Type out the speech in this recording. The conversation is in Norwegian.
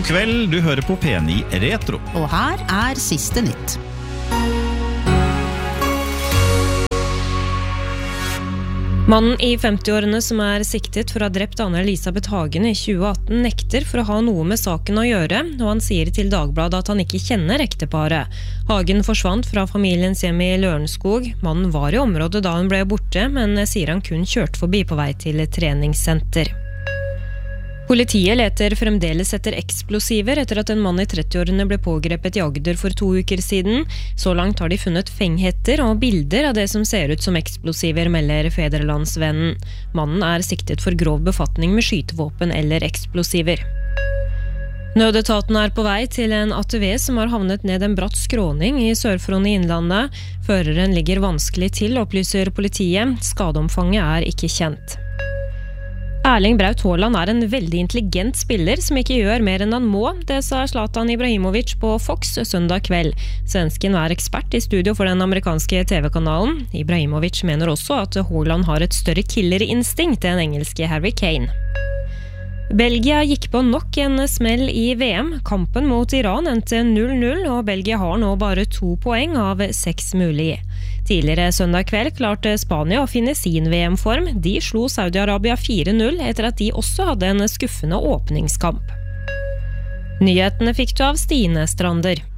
God kveld, du hører på P9 Retro. Og her siste nytt. Mannen i 50-årene som siktet for å ha drept Anne-Elisabeth Hagen i 2018 nekter for å ha noe med saken å gjøre, og han sier til Dagbladet at han ikke kjenner ekteparet. Hagen forsvant fra familiens hjem i Lørenskog. Mannen var i området da hun ble borte, men sier han kun kjørte forbi på vei til et treningssenter. Politiet leter fremdeles etter eksplosiver etter at en mann i 30-årene ble pågrepet i Agder for 2 uker siden. Så langt har de funnet fenghetter og bilder av det som ser ut som eksplosiver, melder Fædrelandsvennen. Mannen siktet for grov befatning med skytevåpen eller eksplosiver. Nødetaten på vei til en ATV som har havnet ned en bratt skråning i Sør-Fron i Innlandet. Føreren ligger vanskelig til, opplyser politiet. Skadeomfanget ikke kjent. Erling Braut Haaland en veldig intelligent spiller som ikke gjør mer enn han må, det sa Zlatan Ibrahimovic på Fox søndag kveld. Svensken ekspert i studio for den amerikanske TV-kanalen. Ibrahimovic mener også at Haaland har et større killerinstinkt enn engelske Harry Kane. Belgia gikk på nok en smell i VM. Kampen mot Iran endte 0-0, og Belgia har nå bare 2 poeng av 6 mulige. Tidligere søndag kveld klarte Spania å finne sin VM-form. De slo Saudi-Arabia 4-0 etter at de også hadde en skuffende åpningskamp. Nyhetene fikk du av Stine Strander.